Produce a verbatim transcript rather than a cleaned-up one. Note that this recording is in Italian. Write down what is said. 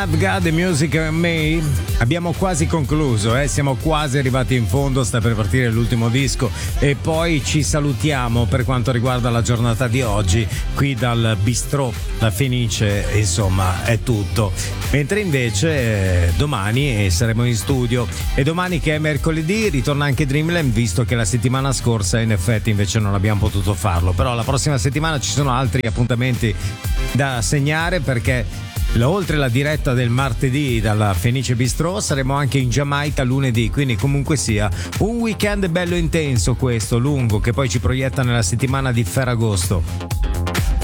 I've Got the Music in Me. Abbiamo quasi concluso, eh? Siamo quasi arrivati in fondo, sta per partire l'ultimo disco e poi ci salutiamo per quanto riguarda la giornata di oggi qui dal Bistrò La Fenice, insomma è tutto. Mentre invece eh, domani eh, saremo in studio e domani che è mercoledì ritorna anche Dreamland, visto che la settimana scorsa in effetti invece non abbiamo potuto farlo, però la prossima settimana ci sono altri appuntamenti da segnare perché oltre la diretta del martedì dalla Fenice Bistrò saremo anche in Giamaica lunedì, quindi comunque sia un weekend bello intenso questo, lungo, che poi ci proietta nella settimana di Ferragosto.